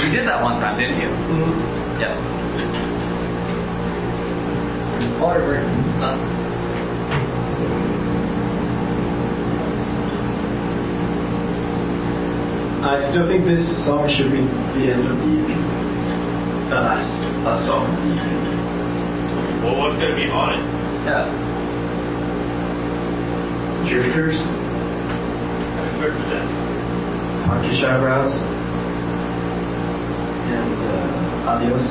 You did that one time, didn't you? Mm-hmm. Yes. Water break. I still think this song should be the end of the EP. The last song of the EP. Well, what's going to be on it? Yeah. Drifters, I've heard of that. Punkish Eyebrows, and Adios,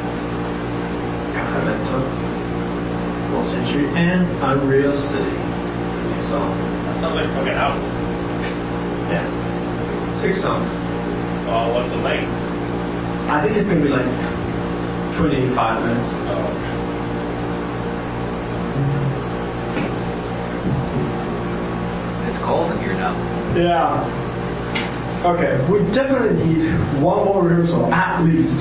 Cafe Mento, Lost Century, and Unreal City. It's a new song. That sounds like a fucking album. Yeah. 6 songs. What's the length? I think it's going to be like 25 minutes. Oh, okay. It's cold in here now. Yeah. Okay, we definitely need one more rehearsal, at least.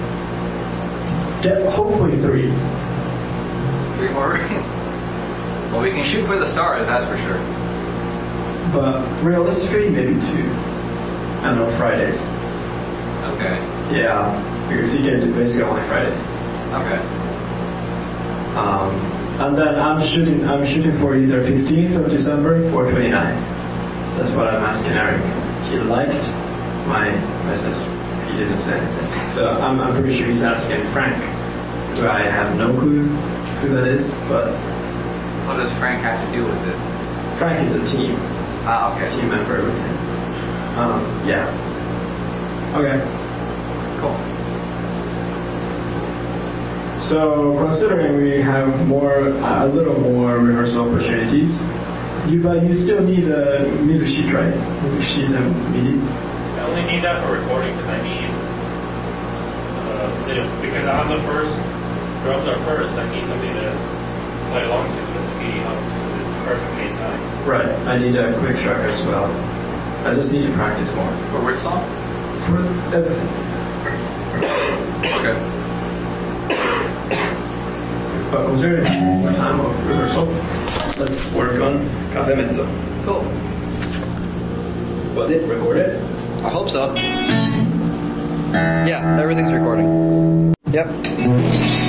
Hopefully 3. 3 more. Well, we can shoot for the stars, that's for sure. But realistically, maybe 2. And on Fridays. Okay. Yeah, because you can do basically only Fridays. Okay. And then I'm shooting for either 15th of December or 29th. That's what I'm asking Eric. He liked my message. He didn't say anything. So I'm pretty sure he's asking Frank, who I have no clue who that is, but What does Frank have to do with this? Frank is a team Okay. member with him. Yeah. Okay. Cool. So considering we have a little more rehearsal opportunities, but you still need a music sheet, right? Music sheet and MIDI. I only need that for recording because I need because on the first drums are first. I need something to play along to with the MIDI helps because it's perfectly in time. Right. I need a quick track as well. I just need to practice more. For which song? For everything. Okay. But considering more time of rehearsal, let's work on Cafe Mezzo. Cool. Was it recorded? I hope so. Yeah, everything's recording. Yep.